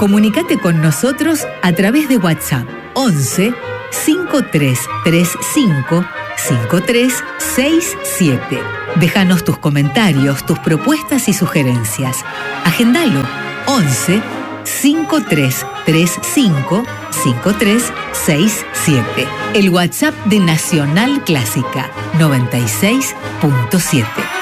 Comunicate con nosotros a través de WhatsApp 11 5335 5367. Déjanos tus comentarios, tus propuestas y sugerencias. Agendalo 11 5335 5367. El WhatsApp de Nacional Clásica 96.7.